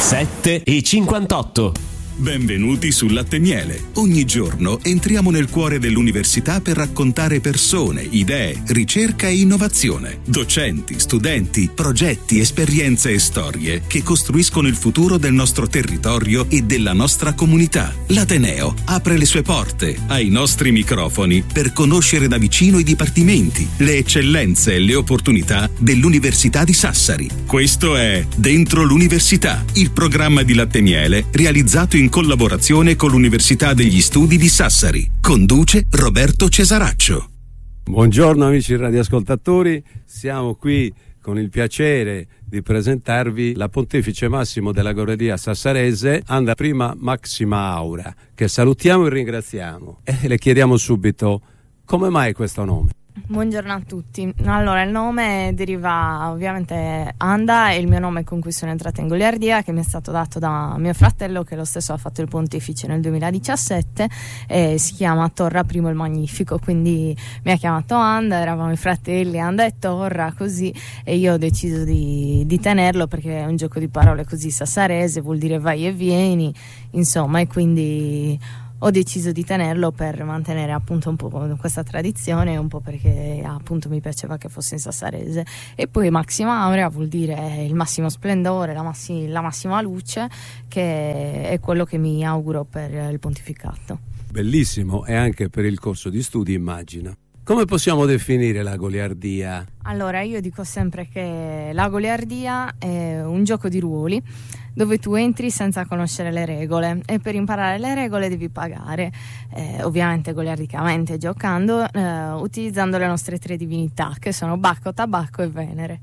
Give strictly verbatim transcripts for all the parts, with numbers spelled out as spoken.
sette e cinquantotto. Benvenuti su Latte Miele. Ogni giorno entriamo nel cuore dell'università per raccontare persone, idee, ricerca e innovazione, docenti, studenti, progetti, esperienze e storie che costruiscono il futuro del nostro territorio e della nostra comunità. L'Ateneo apre le sue porte ai nostri microfoni per conoscere da vicino i dipartimenti, le eccellenze e le opportunità dell'Università di Sassari. Questo è Dentro l'Università, il programma di Latte Miele realizzato in collaborazione con l'Università degli Studi di Sassari. Conduce Roberto Cesaraccio. Buongiorno amici radioascoltatori, siamo qui con il piacere di presentarvi la Pontefice Massimo della Goreria Sassarese, Anda Prima Maxima Aura, che salutiamo e ringraziamo. E le chiediamo subito, come mai questo nome? Buongiorno a tutti. Allora, il nome deriva ovviamente Anda, è il mio nome con cui sono entrata in Goliardia, che mi è stato dato da mio fratello, che lo stesso ha fatto il pontefice nel duemiladiciassette, e si chiama Torra Primo il Magnifico, quindi mi ha chiamato Anda, eravamo i fratelli Anda e Torra, così, e io ho deciso di, di tenerlo perché è un gioco di parole così sassarese, vuol dire vai e vieni, insomma, e quindi ho deciso di tenerlo per mantenere appunto un po' questa tradizione, un po' perché appunto mi piaceva che fosse in sassarese. E poi Maxima Aurea vuol dire il massimo splendore, la, massi- la massima luce, che è quello che mi auguro per il pontificato. Bellissimo, e anche per il corso di studi, immagino. Come possiamo definire la goliardia? Allora, io dico sempre che la goliardia è un gioco di ruoli dove tu entri senza conoscere le regole, e per imparare le regole devi pagare, eh, ovviamente goliardicamente, giocando, eh, utilizzando le nostre tre divinità, che sono Bacco, Tabacco e Venere.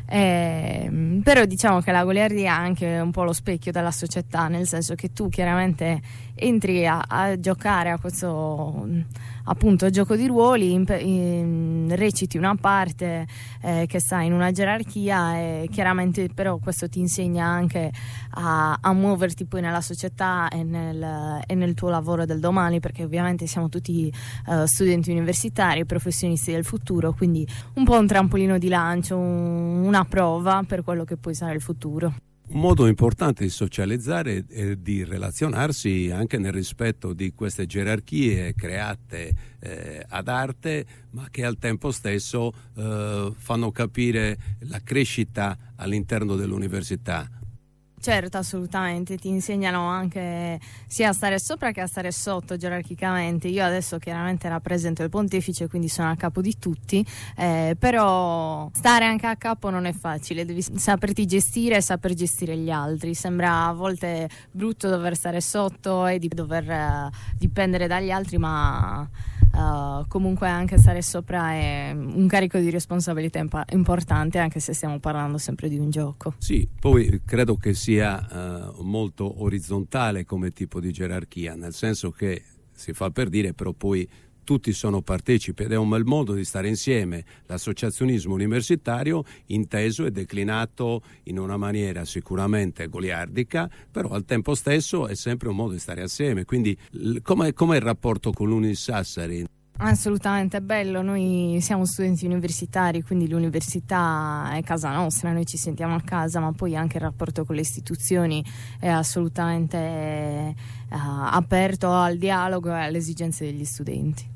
Eh, però diciamo che la goliardia è anche un po' lo specchio della società, nel senso che tu chiaramente entri a, a giocare a questo appunto gioco di ruoli, in, in, reciti una parte eh, che sta in una gerarchia, e chiaramente però questo ti insegna anche a, a muoverti poi nella società e nel, e nel tuo lavoro del domani, perché ovviamente siamo tutti uh, studenti universitari, professionisti del futuro, quindi un po' un trampolino di lancio, un, una prova per quello che poi sarà il futuro. Un modo importante di socializzare e di relazionarsi anche nel rispetto di queste gerarchie create eh, ad arte, ma che al tempo stesso eh, fanno capire la crescita all'interno dell'università. Certo, assolutamente, ti insegnano anche sia a stare sopra che a stare sotto gerarchicamente. Io adesso chiaramente rappresento il pontefice, quindi sono a capo di tutti, eh, però stare anche a capo non è facile, devi saperti gestire e saper gestire gli altri. Sembra a volte brutto dover stare sotto e di dover uh, dipendere dagli altri, ma Uh, comunque anche stare sopra è un carico di responsabilità imp- importante, anche se stiamo parlando sempre di un gioco. Sì, poi credo che sia uh, molto orizzontale come tipo di gerarchia, nel senso che si fa per dire, però poi tutti sono partecipi ed è un bel modo di stare insieme. L'associazionismo universitario inteso e declinato in una maniera sicuramente goliardica, però al tempo stesso è sempre un modo di stare assieme. Quindi com'è, com'è il rapporto con l'Uni Sassari? Assolutamente, è bello, noi siamo studenti universitari, quindi l'università è casa nostra, noi ci sentiamo a casa, ma poi anche il rapporto con le istituzioni è assolutamente uh, aperto al dialogo e alle esigenze degli studenti.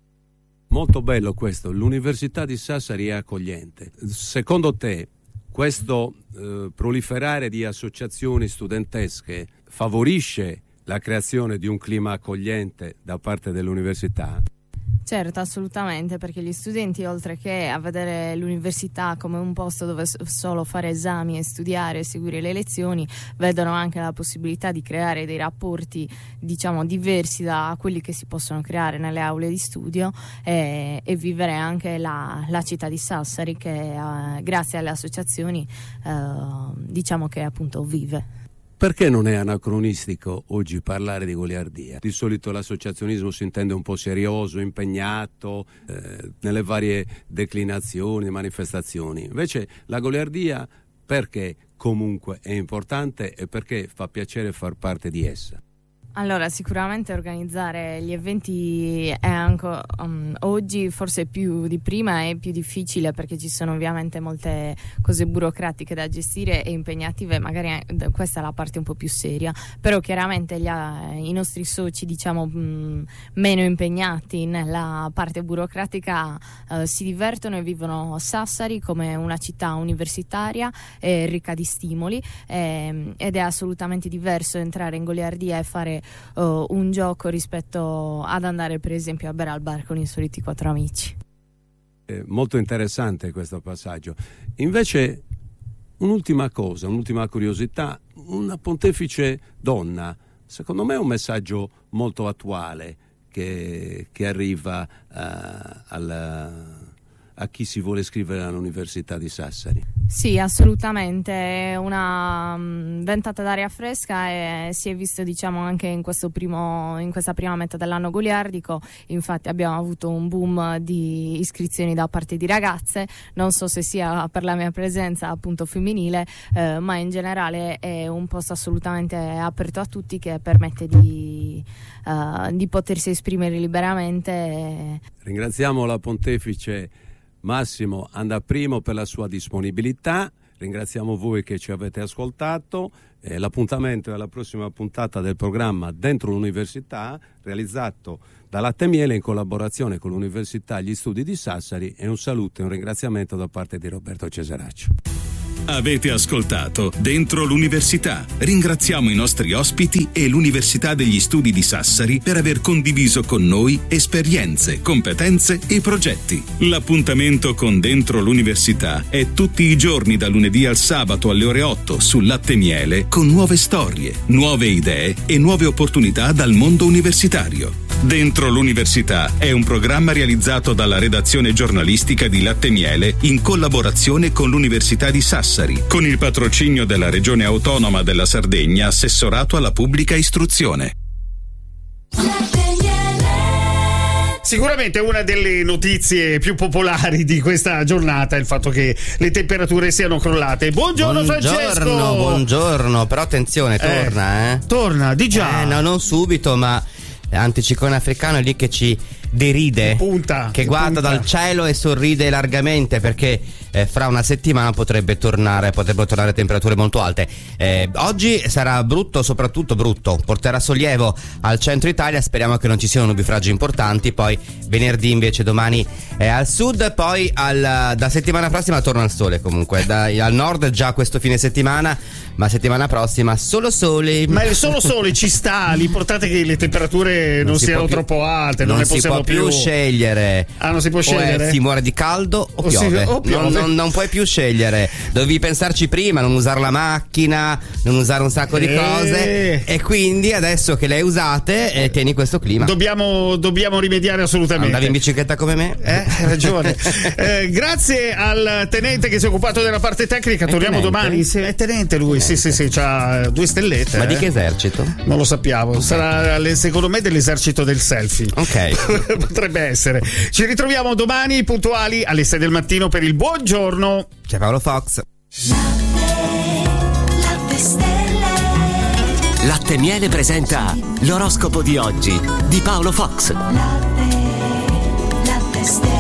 Molto bello questo, l'Università di Sassari è accogliente. Secondo te questo eh, proliferare di associazioni studentesche favorisce la creazione di un clima accogliente da parte dell'università? Certo, assolutamente, perché gli studenti, oltre che a vedere l'università come un posto dove solo fare esami e studiare e seguire le lezioni, vedono anche la possibilità di creare dei rapporti, diciamo, diversi da quelli che si possono creare nelle aule di studio, e, e vivere anche la, la città di Sassari che eh, grazie alle associazioni eh, diciamo che appunto vive. Perché non è anacronistico oggi parlare di goliardia? Di solito l'associazionismo si intende un po' serioso, impegnato eh, nelle varie declinazioni, manifestazioni. Invece la goliardia perché comunque è importante e perché fa piacere far parte di essa? Allora, sicuramente organizzare gli eventi è anche um, oggi forse più di prima è più difficile, perché ci sono ovviamente molte cose burocratiche da gestire e impegnative, magari questa è la parte un po' più seria, però chiaramente gli, i nostri soci, diciamo mh, meno impegnati nella parte burocratica uh, si divertono e vivono Sassari come una città universitaria e ricca di stimoli, eh, ed è assolutamente diverso entrare in Goliardia e fare Uh, un gioco rispetto ad andare per esempio a bere al bar con i soliti quattro amici. È molto interessante questo passaggio. Invece un'ultima cosa, un'ultima curiosità, una pontefice donna, secondo me è un messaggio molto attuale che, che arriva uh, alla, a chi si vuole iscrivere all'Università di Sassari. Sì, assolutamente, è una um, ventata d'aria fresca e si è visto, diciamo, anche in questo primo in questa prima metà dell'anno goliardico. Infatti abbiamo avuto un boom di iscrizioni da parte di ragazze, non so se sia per la mia presenza appunto femminile, eh, ma in generale è un posto assolutamente aperto a tutti, che permette di, uh, di potersi esprimere liberamente. Ringraziamo la pontefice Massimo Andaprimo per la sua disponibilità, ringraziamo voi che ci avete ascoltato, eh, l'appuntamento è alla prossima puntata del programma Dentro l'Università, realizzato da Latte Miele in collaborazione con l'Università Gli Studi di Sassari, e un saluto e un ringraziamento da parte di Roberto Cesaraccio. Avete ascoltato Dentro l'Università. Ringraziamo i nostri ospiti e l'Università degli Studi di Sassari per aver condiviso con noi esperienze, competenze e progetti. L'appuntamento con Dentro l'Università è tutti i giorni da lunedì al sabato alle ore otto su Latte Miele, con nuove storie, nuove idee e nuove opportunità dal mondo universitario. Dentro l'Università è un programma realizzato dalla redazione giornalistica di Latte Miele in collaborazione con l'Università di Sassari, con il patrocinio della Regione Autonoma della Sardegna, assessorato alla pubblica istruzione. Sicuramente una delle notizie più popolari di questa giornata è il fatto che le temperature siano crollate. Buongiorno, buongiorno Francesco. Buongiorno, però attenzione, torna, eh. eh. Torna, di già. Eh, no, non subito, ma anticiclone africano è lì che ci deride, punta, che guarda punta. dal cielo e sorride largamente, perché eh, fra una settimana potrebbe tornare potrebbero tornare temperature molto alte. Eh, oggi sarà brutto, soprattutto brutto, porterà sollievo al centro Italia, speriamo che non ci siano nubifragi importanti. Poi venerdì invece, domani è al sud, poi al, da settimana prossima torna al sole, comunque da, al nord già questo fine settimana, ma settimana prossima solo sole. Ma il solo sole ci sta, l'importante è che le temperature non, non si siano più, troppo alte, non, non ne possiamo più, più scegliere. Ah, non si può scegliere? O è, si muore di caldo o, o piove, si, o piove. Non, non, non puoi più scegliere, dovevi pensarci prima, non usare la macchina, non usare un sacco di eh. cose, e quindi adesso che le hai usate eh, tieni questo clima. Dobbiamo, dobbiamo rimediare assolutamente. Andavi in bicicletta come me? Eh, hai ragione. eh, grazie al tenente che si è occupato della parte tecnica, torniamo domani. Sì, è tenente lui, tenente. sì sì sì, c'ha due stellette. Ma eh. di che esercito? Non lo sappiamo, okay. Sarà secondo me dell'esercito del selfie. Ok. Potrebbe essere. Ci ritroviamo domani puntuali alle sei del mattino per il buongiorno. C'è Paolo Fox. Latte Miele presenta l'oroscopo di oggi di Paolo Fox. Latte, latte stelle.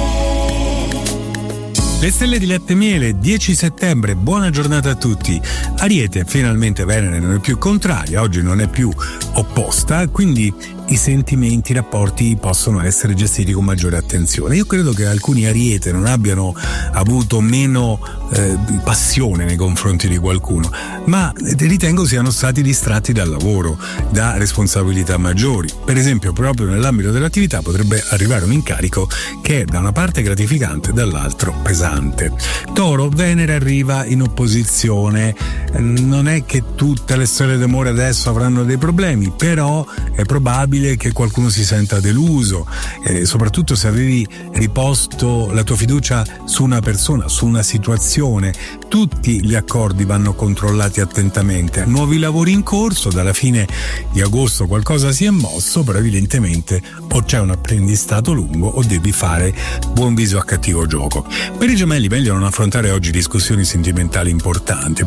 Le stelle di Latte Miele, dieci settembre, buona giornata a tutti. Ariete, finalmente Venere non è più contraria, oggi non è più opposta, quindi i sentimenti, i rapporti possono essere gestiti con maggiore attenzione. Io credo che alcuni Ariete non abbiano avuto meno eh, passione nei confronti di qualcuno, ma ritengo siano stati distratti dal lavoro, da responsabilità maggiori. Per esempio, proprio nell'ambito dell'attività potrebbe arrivare un incarico che è da una parte gratificante, dall'altro pesante. Toro, Venere arriva in opposizione, non è che tutte le storie d'amore adesso avranno dei problemi, però è probabile che qualcuno si senta deluso, eh, soprattutto se avevi riposto la tua fiducia su una persona, su una situazione. Tutti gli accordi vanno controllati attentamente. Nuovi lavori in corso, dalla fine di agosto qualcosa si è mosso, però evidentemente o c'è un apprendistato lungo o devi fare buon viso a cattivo gioco. Per i Gemelli meglio non affrontare oggi discussioni sentimentali importanti, perché la luna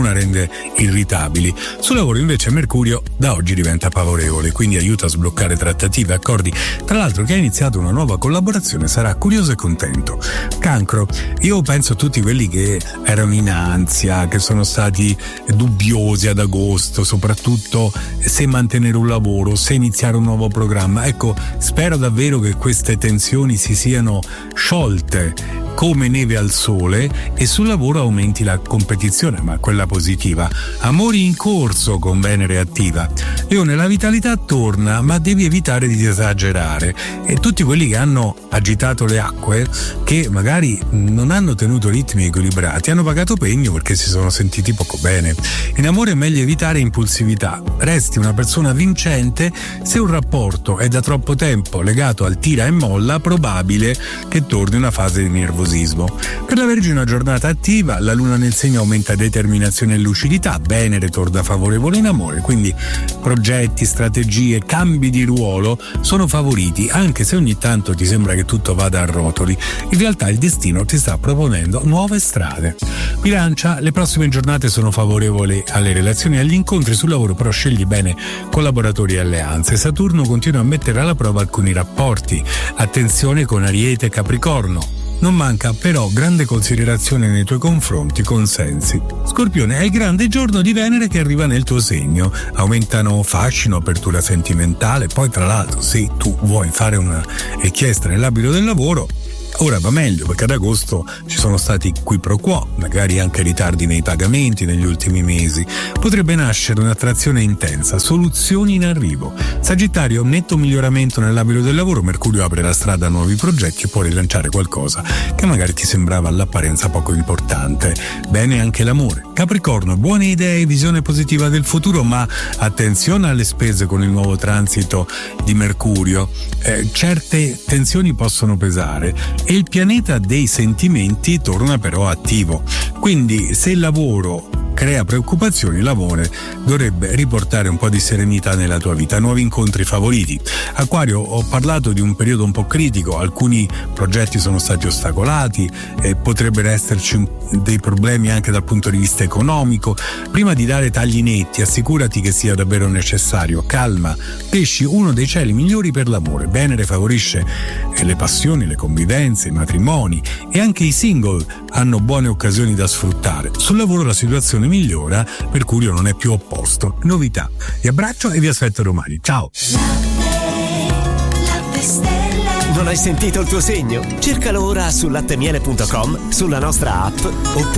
fortuna rende irritabili. Sul lavoro invece Mercurio da oggi diventa favorevole, quindi aiuta a sbloccare trattative, accordi. Tra l'altro chi ha iniziato una nuova collaborazione sarà curioso e contento. Cancro, io penso a tutti quelli che erano in ansia, che sono stati dubbiosi ad agosto, soprattutto se mantenere un lavoro, se iniziare un nuovo programma. Ecco, spero davvero che queste tensioni si siano sciolte come neve al sole e sul lavoro aumenti la competizione, ma quella positiva. Amori in corso con Venere attiva. Leone, la vitalità torna, ma devi evitare di esagerare. E tutti quelli che hanno agitato le acque, che magari non hanno tenuto ritmi equilibrati, hanno pagato pegno perché si sono sentiti poco bene. In amore è meglio evitare impulsività. Resti una persona vincente. Se un rapporto è da troppo tempo legato al tira e molla, probabile che torni una fase di nervosismo. Per la Vergine una giornata attiva, la luna nel segno aumenta determinazione e lucidità, Venere torna favorevole in amore, quindi progetti, strategie, cambi di ruolo sono favoriti, anche se ogni tanto ti sembra che tutto vada a rotoli. In realtà il destino ti sta proponendo nuove strade. Bilancia, le prossime giornate sono favorevoli alle relazioni e agli incontri, sul lavoro però scegli bene collaboratori e alleanze. Saturno continua a mettere alla prova alcuni rapporti, attenzione con Ariete e Capricorno. Non manca però grande considerazione nei tuoi confronti, consensi. Scorpione, è il grande giorno di Venere che arriva nel tuo segno. Aumentano fascino, apertura sentimentale, poi tra l'altro se tu vuoi fare una richiesta nell'ambito del lavoro, ora va meglio perché ad agosto ci sono stati qui pro quo, magari anche ritardi nei pagamenti negli ultimi mesi. Potrebbe nascere un'attrazione intensa, soluzioni in arrivo. Sagittario, netto miglioramento nell'ambito del lavoro, Mercurio apre la strada a nuovi progetti e può rilanciare qualcosa che magari ti sembrava all'apparenza poco importante. Bene anche l'amore. Capricorno, buone idee e visione positiva del futuro, ma attenzione alle spese con il nuovo transito di Mercurio. Eh, certe tensioni possono pesare. E il pianeta dei sentimenti torna però attivo, quindi se il lavoro crea preoccupazioni, l'amore dovrebbe riportare un po' di serenità nella tua vita. Nuovi incontri favoriti. Acquario, ho parlato di un periodo un po' critico, alcuni progetti sono stati ostacolati e potrebbero esserci dei problemi anche dal punto di vista economico. Prima di dare tagli netti assicurati che sia davvero necessario. Calma. Pesci, uno dei cieli migliori per l'amore. Venere favorisce le passioni, le convivenze, i matrimoni e anche i single hanno buone occasioni da sfruttare. Sul lavoro la situazione migliora, Mercurio non è più opposto. Novità. Vi abbraccio e vi aspetto domani. Ciao. Non hai sentito il tuo segno? Cercalo ora su lattemiele punto com, sulla nostra app oppure